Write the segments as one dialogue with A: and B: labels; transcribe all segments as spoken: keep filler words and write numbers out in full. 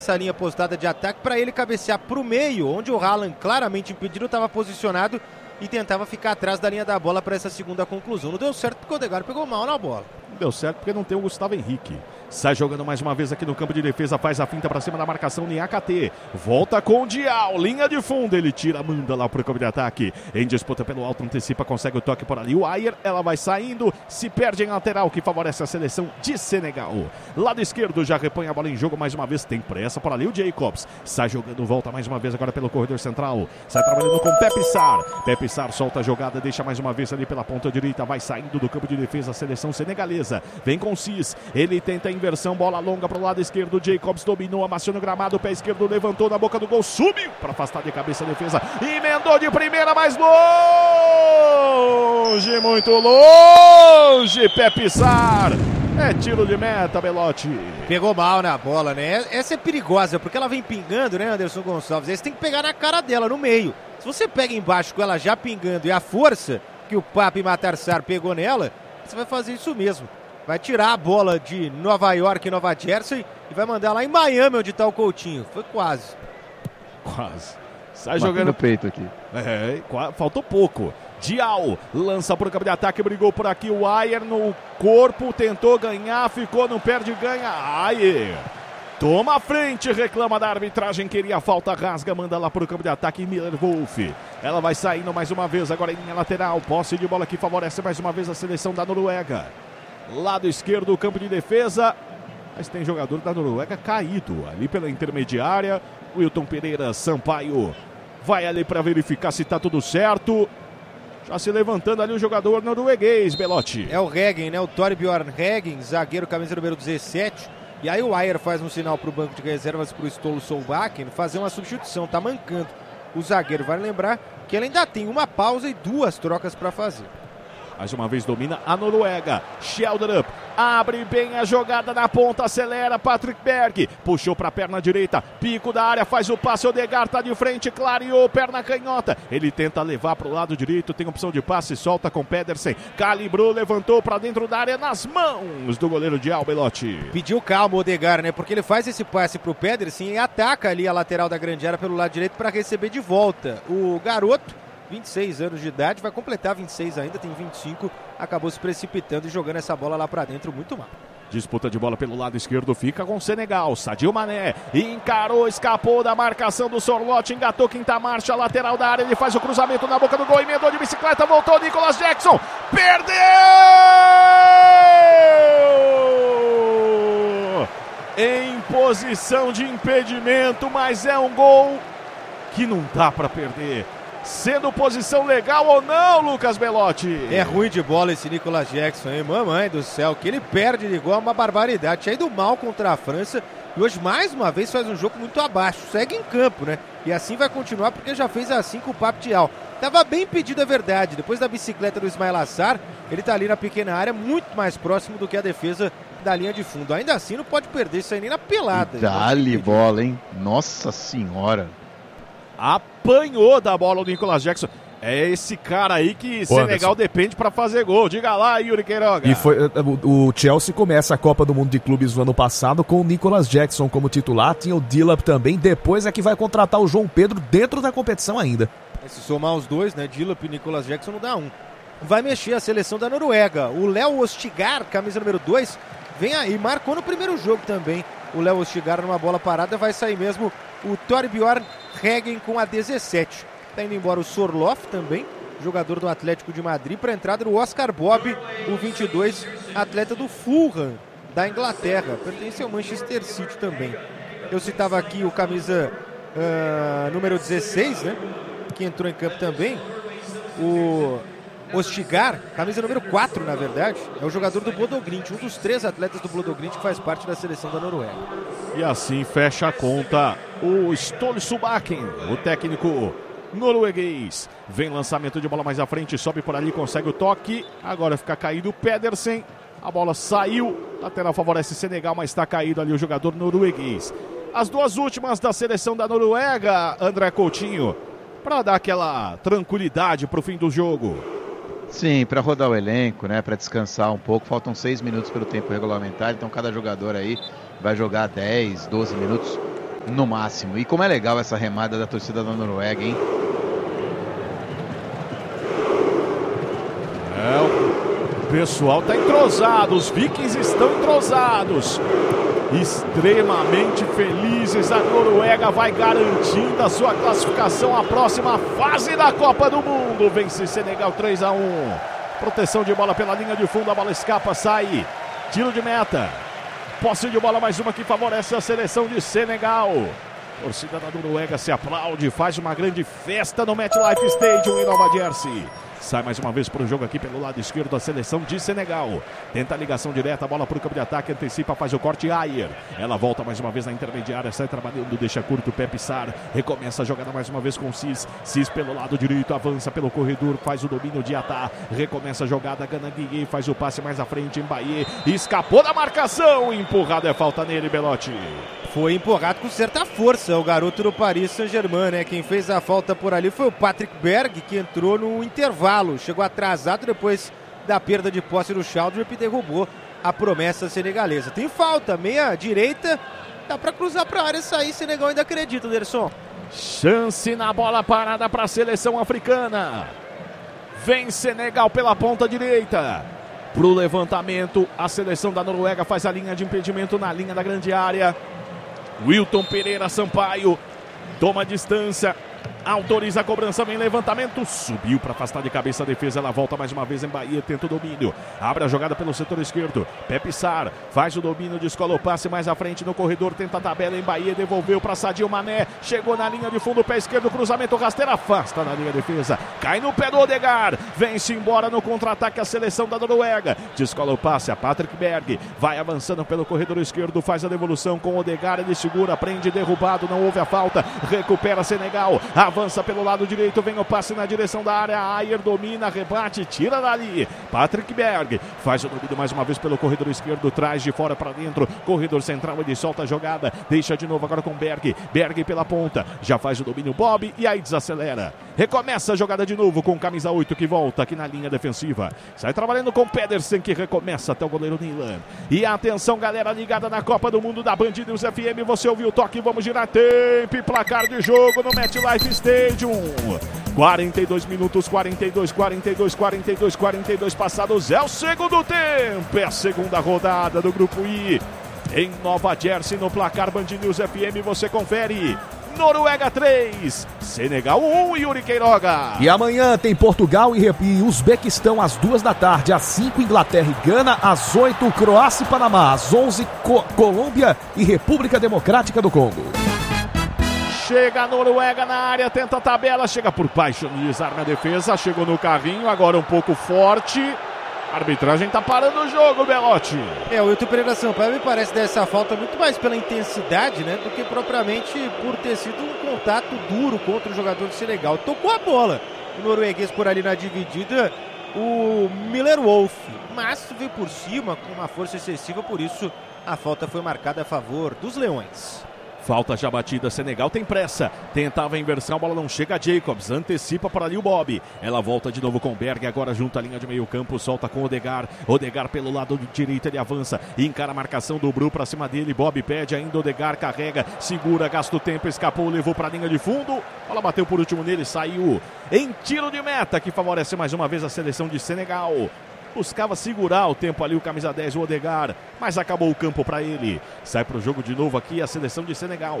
A: essa linha postada de ataque para ele cabecear para o meio, onde o Haaland, claramente impedido, estava posicionado e tentava ficar atrás da linha da bola para essa segunda conclusão. Não deu certo porque o Odegaard pegou mal na bola.
B: Não deu certo porque não tem o Gustavo Henrique. Sai jogando mais uma vez aqui no campo de defesa, faz a finta para cima da marcação em A K T. Volta com o Dial, linha de fundo, ele tira, manda lá pro campo de ataque. Em disputa pelo alto, antecipa, consegue o toque por ali. O Ayer, ela vai saindo, se perde em lateral, que favorece a seleção de Senegal. Lado esquerdo já repõe a bola em jogo mais uma vez, tem pressa por ali o Jacobs. Sai jogando, volta mais uma vez agora pelo corredor central. Sai trabalhando com Pepe Sarr. Pepe Sarr solta a jogada, deixa mais uma vez ali pela ponta direita, vai saindo do campo de defesa a seleção senegalesa. Vem com Cis, ele tenta a inversão, bola longa para o lado esquerdo, Jacobs dominou, amassou no gramado, o pé esquerdo levantou na boca do gol, subiu para afastar de cabeça a defesa, emendou de primeira, mais longe, muito longe, Pepe Sarr. É tiro de meta, Belotti.
A: Pegou mal na bola, né? Essa é perigosa, porque ela vem pingando, né, Anderson Gonçalves? Aí você tem que pegar na cara dela, no meio. Se você pega embaixo com ela já pingando e a força que o Pape Matar Sarr pegou nela, você vai fazer isso mesmo. Vai tirar a bola de Nova York e Nova Jersey e vai mandar lá em Miami, onde está o Coutinho. Foi quase.
B: Quase. Sai jogando
C: no peito aqui.
B: É, faltou pouco. Dial lança para o campo de ataque, brigou por aqui o Ayer no corpo, tentou ganhar, ficou no perde ganha. Ayer toma a frente, reclama da arbitragem, queria falta, rasga, manda lá para o campo de ataque Miller Wolf. Ela vai saindo mais uma vez, agora em linha lateral, posse de bola que favorece mais uma vez a seleção da Noruega. Lado esquerdo, campo de defesa, mas tem jogador da Noruega caído ali pela intermediária. Wilton Pereira Sampaio vai ali para verificar se está tudo certo. Já se levantando ali o jogador norueguês, Belotti.
A: É o Reggen, né? O Torbjorn Reggen, zagueiro, camisa número dezessete. E aí o Ayer faz um sinal para o banco de reservas, para o Ståle Solbakken fazer uma substituição, tá mancando. O zagueiro vai lembrar que ele ainda tem uma pausa e duas trocas para fazer.
B: Mais uma vez domina a Noruega. Sheldrup abre bem a jogada na ponta, acelera Patrick Berg. Puxou para a perna direita, pico da área, faz o passe. Odegaard tá de frente, clareou, perna canhota. Ele tenta levar para o lado direito, tem opção de passe, solta com Pedersen. Calibrou, levantou para dentro da área nas mãos do goleiro de Belotti.
A: Pediu calma o Odegaard, né? Porque ele faz esse passe para o Pedersen e ataca ali a lateral da grande área pelo lado direito para receber de volta. O garoto, vinte e seis anos de idade, vai completar vinte e seis ainda, tem vinte e cinco, acabou se precipitando e jogando essa bola lá pra dentro muito mal.
B: Disputa de bola pelo lado esquerdo, fica com o Senegal, Sadio Mané, encarou, escapou da marcação do Sorloth, engatou quinta marcha, lateral da área, ele faz o cruzamento na boca do gol, emendou de bicicleta, voltou Nicolas Jackson, perdeu! Em posição de impedimento, mas é um gol que não dá pra perder. Sendo posição legal ou não, Lucas Belotti?
A: É ruim de bola esse Nicolas Jackson, hein? Mamãe do céu, que ele perde de gol é uma barbaridade. Tinha ido mal contra a França e hoje mais uma vez faz um jogo muito abaixo. Segue em campo, né? E assim vai continuar porque já fez assim com o Pape Dial. Tava bem pedido, é verdade. Depois da bicicleta do Ismail Assar, ele tá ali na pequena área, muito mais próximo do que a defesa da linha de fundo. Ainda assim não pode perder isso aí nem na pelada.
C: Dá-lhe bola, hein? Nossa senhora.
B: Apanhou da bola o Nicolas Jackson. É esse cara aí que Pô, Senegal Anderson. depende para fazer gol. Diga lá, Yuri Queiroga.
D: E foi, o, o Chelsea começa a Copa do Mundo de Clubes no ano passado com o Nicolas Jackson como titular. Tinha o Dilap também. Depois é que vai contratar o João Pedro dentro da competição ainda.
A: Se somar os dois, né? Dilap e Nicolas Jackson não dá um. Vai mexer a seleção da Noruega. O Léo Ostigar, camisa número dois, vem aí. Marcou no primeiro jogo também. O Léo Ostigar numa bola parada. Vai sair mesmo o Torbjorn Reggen com a dezessete. Está indo embora o Sorloth também, jogador do Atlético de Madrid, para a entrada do Oscar Bob, o vinte e dois, atleta do Fulham, da Inglaterra. Pertence ao Manchester City também. Eu citava aqui o camisa uh, número dezesseis, né? Que entrou em campo também. O Ostigar, camisa número quatro, na verdade, é o jogador do Bodo Glimt, um dos três atletas do Bodo Glimt que faz parte da seleção da Noruega.
B: E assim fecha a conta o Ståle Solbakken, o técnico norueguês. Vem lançamento de bola mais à frente, sobe por ali, consegue o toque. Agora fica caído o Pedersen. A bola saiu, lateral favorece Senegal, mas está caído ali o jogador norueguês. As duas últimas da seleção da Noruega, André Coutinho, para dar aquela tranquilidade para o fim do jogo.
C: Sim, para rodar o elenco, né, para descansar um pouco. Faltam seis minutos pelo tempo regulamentar, então cada jogador aí vai jogar dez, doze minutos no máximo. E como é legal essa remada da torcida da Noruega, hein?
B: É, o pessoal tá entrosado, os vikings estão entrosados. Extremamente felizes, a Noruega vai garantindo a sua classificação à próxima fase da Copa do Mundo. Vence Senegal três a um. Proteção de bola pela linha de fundo, a bola escapa, sai. Tiro de meta. Posse de bola, mais uma que favorece a seleção de Senegal. A torcida da Noruega se aplaude, faz uma grande festa no MetLife Stadium em Nova Jersey. Sai mais uma vez para o jogo aqui pelo lado esquerdo a seleção de Senegal. Tenta a ligação direta, a bola para o campo de ataque, antecipa, faz o corte, Ayer. Ela volta mais uma vez na intermediária, sai trabalhando, deixa curto o Pepe Sarr. Recomeça a jogada mais uma vez com o Cis. Cis pelo lado direito, avança pelo corredor, faz o domínio de Atá. Recomeça a jogada, Gana Gueye, faz o passe mais à frente, Mbaye. Escapou da marcação, empurrado, é falta nele, Belotti.
A: Foi empurrado com certa força o garoto do Paris Saint-Germain, né? Quem fez a falta por ali foi o Patrick Berg, que entrou no intervalo. Chegou atrasado depois da perda de posse do Sheldrip e derrubou a promessa senegalesa. Tem falta, meia direita, dá pra cruzar pra área e sair. Senegal ainda acredita, Derson.
B: Chance na bola parada para a seleção africana. Vem Senegal pela ponta direita. Pro levantamento, a seleção da Noruega faz a linha de impedimento na linha da grande área. Wilton Pereira Sampaio toma distância, autoriza a cobrança, vem levantamento, subiu para afastar de cabeça a defesa, ela volta mais uma vez em Bahia, tenta o domínio, abre a jogada pelo setor esquerdo, Pepe Sarr faz o domínio, descola o passe mais à frente no corredor, tenta a tabela em Bahia, devolveu para Sadio Mané, chegou na linha de fundo, pé esquerdo, cruzamento rasteiro, afasta na linha de defesa, cai no pé do Odegaard, vem-se embora no contra-ataque a seleção da Noruega, descola o passe a Patrick Berg, vai avançando pelo corredor esquerdo, faz a devolução com o Odegaard, ele segura, prende, derrubado, não houve a falta, recupera Senegal, avança pelo lado direito, vem o passe na direção da área, Ayer domina, rebate, tira dali, Patrick Berg faz o domínio mais uma vez pelo corredor esquerdo, traz de fora para dentro, corredor central, ele solta a jogada, deixa de novo agora com Berg, Berg pela ponta, já faz o domínio Bob e aí desacelera, recomeça a jogada de novo com camisa oito que volta aqui na linha defensiva, sai trabalhando com Pedersen que recomeça até o goleiro Nilan, e atenção galera ligada na Copa do Mundo da Band News F M, você ouviu o toque, vamos girar tempo e placar de jogo no MetLife Stadium, quarenta e dois minutos, quarenta e dois, quarenta e dois, quarenta e dois, quarenta e dois passados, é o segundo tempo, é a segunda rodada do Grupo I, em Nova Jersey, no placar Band News F M, você confere, Noruega três, Senegal um, Yuri Queiroga.
D: E amanhã tem Portugal e, e Uzbequistão às duas da tarde, às cinco Inglaterra e Gana, às oito Croácia e Panamá, às onze Co- Colômbia e República Democrática do Congo.
B: Chega a Noruega na área, tenta a tabela, chega por baixo, desarma a defesa, chegou no carrinho, agora um pouco forte. A arbitragem tá parando o jogo, Belotti.
A: É, o Wilton Pereira Sampaio me parece dessa falta muito mais pela intensidade, né, do que propriamente por ter sido um contato duro contra o jogador de Senegal. Tocou a bola o norueguês por ali na dividida, o Miller Wolf, mas veio por cima com uma força excessiva, por isso a falta foi marcada a favor dos Leões.
B: Falta já batida, Senegal tem pressa, tentava a inversão, a bola não chega, Jacobs antecipa para ali o Bob, ela volta de novo com Berg, agora junto à linha de meio campo, solta com Odegaard, Odegaard pelo lado direito, ele avança, encara a marcação do Bru para cima dele, Bob pede ainda, Odegaard carrega, segura, gasta o tempo, escapou, levou para a linha de fundo, a bola bateu por último nele, saiu em tiro de meta, que favorece mais uma vez a seleção de Senegal. Buscava segurar o tempo ali o camisa dez, o Odegaard, mas acabou o campo para ele. Sai para o jogo de novo aqui a seleção de Senegal.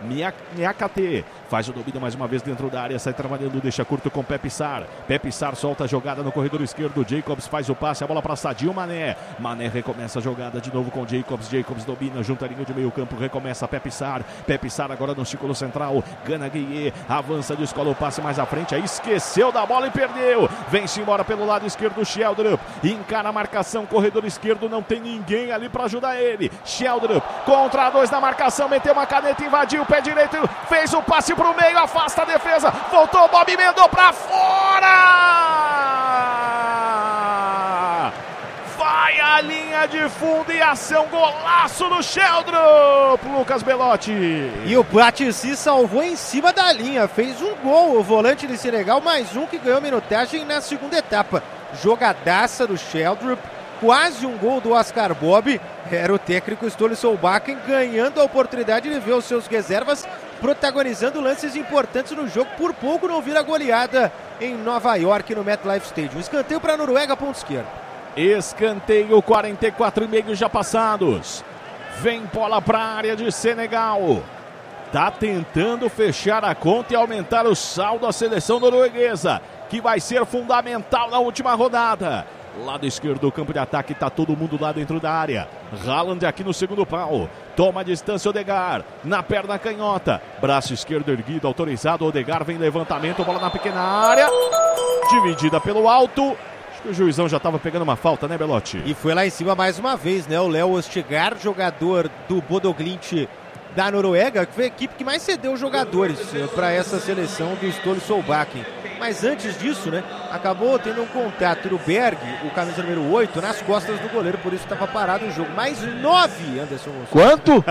B: Niakate faz o domínio mais uma vez dentro da área, sai trabalhando, deixa curto com Pepe Sarr. Pepe Sarr solta a jogada no corredor esquerdo, Jacobs faz o passe, a bola para Sadio Mané. Mané recomeça a jogada de novo com Jacobs, Jacobs domina junto à linha de meio campo, recomeça Pepe Sarr. Pepe Sarr agora no círculo central, Gana Gueye, avança, descola o passe mais à frente, aí esqueceu da bola e perdeu. Vem-se embora pelo lado esquerdo, Sheldrup. Encara a marcação, corredor esquerdo, não tem ninguém ali para ajudar ele. Sheldrup contra dois na marcação, meteu uma caneta, invadiu o pé direito, fez o passe pro meio, afasta a defesa, voltou, Bob emendou pra fora! Vai a linha de fundo e ação, golaço do Sheldrup, Lucas Belotti.
A: E o Platici salvou em cima da linha, fez um gol, o volante de Senegal, mais um que ganhou minutagem na segunda etapa. Jogadaça do Sheldrup, quase um gol do Oscar Bob. Era o técnico Ståle Solbakken ganhando a oportunidade de ver os seus reservas protagonizando lances importantes no jogo. Por pouco não vira goleada em Nova York no MetLife Stadium. Escanteio para a Noruega, ponto esquerdo.
B: Escanteio, quarenta e quatro e meio já passados. Vem bola para a área de Senegal. Tá tentando fechar a conta e aumentar o saldo da seleção norueguesa, que vai ser fundamental na última rodada. Lado esquerdo do campo de ataque, tá todo mundo lá dentro da área. Haaland aqui no segundo pau. Toma a distância Odegaard, na perna canhota. Braço esquerdo erguido, autorizado. Odegaard vem levantamento, bola na pequena área. Dividida pelo alto. Acho que o juizão já estava pegando uma falta, né, Belotti?
A: E foi lá em cima mais uma vez, né? O Léo Østigard, jogador do Bodø Glimt da Noruega, que foi a equipe que mais cedeu jogadores para essa seleção do Ståle Solbakken. Mas antes disso, né, acabou tendo um contato do Berg, o camisa número oito, nas costas do goleiro, por isso estava parado o jogo. Mais nove, Anderson.
C: Quanto?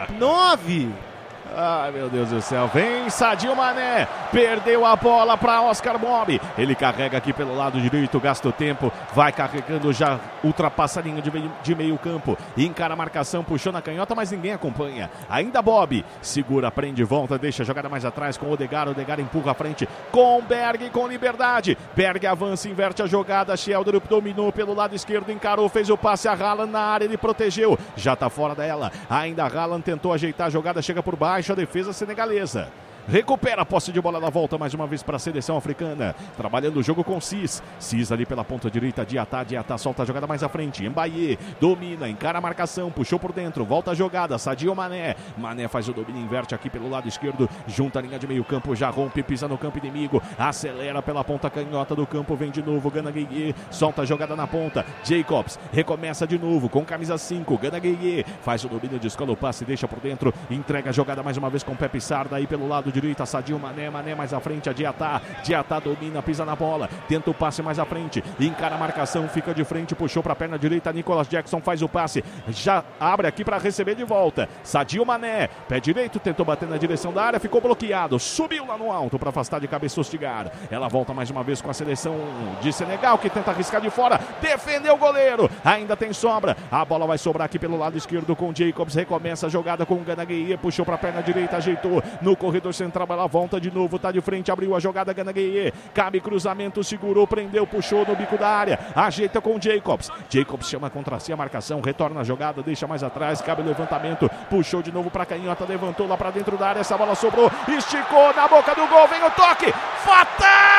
A: Nove!
B: Ai, meu Deus do céu. Vem Sadio Mané. Perdeu a bola para Oscar Bob. Ele carrega aqui pelo lado direito, gasta o tempo. Vai carregando, já ultrapassa a linha de meio, de meio campo. Encara a marcação, puxou na canhota, mas ninguém acompanha. Ainda Bob. Segura, prende, volta, deixa a jogada mais atrás com o Odegaard. Odegaard empurra a frente com Berg, com liberdade. Berg avança, inverte a jogada. Sheldrup dominou pelo lado esquerdo, encarou, fez o passe a Haaland na área, ele protegeu. Já tá fora dela. Ainda Haaland tentou ajeitar a jogada, chega por baixo. A defesa senegalesa recupera a posse de bola da volta mais uma vez para a seleção africana, trabalhando o jogo com Cis, Cis ali pela ponta direita, Diatá, Diatá solta a jogada mais à frente, Mbaye domina, encara a marcação, puxou por dentro, volta a jogada, Sadio Mané, Mané faz o domínio, inverte aqui pelo lado esquerdo, junta a linha de meio campo, já rompe, pisa no campo inimigo, acelera pela ponta canhota do campo, vem de novo, Gana Gueye, solta a jogada na ponta, Jacobs, recomeça de novo com camisa cinco, Gana Gueye, faz o domínio, descola o passe, deixa por dentro, entrega a jogada mais uma vez com Pepe Sarda aí pelo lado direita, Sadio Mané, Mané mais à frente, a Diatá, Diatá domina, pisa na bola, tenta o passe mais à frente, encara a marcação, fica de frente, puxou para a perna direita, Nicolas Jackson faz o passe, já abre aqui para receber de volta, Sadio Mané, pé direito, tentou bater na direção da área, ficou bloqueado, subiu lá no alto para afastar de cabeça Østigard, ela volta mais uma vez com a seleção de Senegal, que tenta arriscar de fora, defendeu o goleiro, ainda tem sobra, a bola vai sobrar aqui pelo lado esquerdo com Jacobs, recomeça a jogada com o Gana Gueye, puxou para a perna direita, ajeitou no corredor central, ela volta de novo, tá de frente, abriu a jogada, Gana Gueye, cabe cruzamento, segurou, prendeu, puxou no bico da área, ajeita com Jacobs, Jacobs chama contra si a marcação, retorna a jogada, deixa mais atrás, cabe o levantamento, puxou de novo pra canhota, levantou lá pra dentro da área, essa bola sobrou, esticou na boca do gol, vem o toque, fatal!